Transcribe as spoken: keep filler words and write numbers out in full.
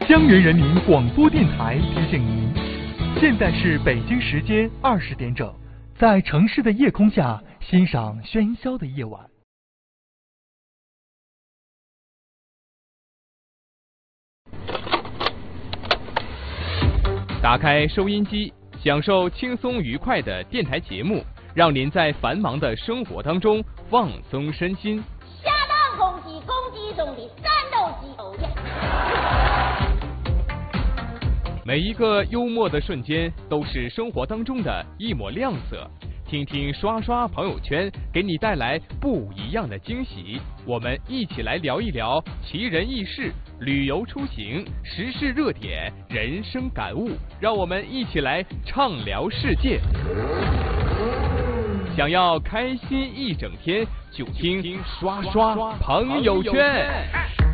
江源人民广播电台提醒您，现在是北京时间二十点整，在城市的夜空下欣赏喧嚣的夜晚。 打开收音机，享受轻松愉快的电台节目，让您在繁忙的生活当中放松身心。 下当公鸡，公鸡中的战斗机，哦耶！ 每一个幽默的瞬间，都是生活当中的一抹亮色。听听刷刷朋友圈，给你带来不一样的惊喜。我们一起来聊一聊奇人异事、旅游出行、时事热点、人生感悟，让我们一起来畅聊世界。想要开心一整天，就听刷刷朋友圈。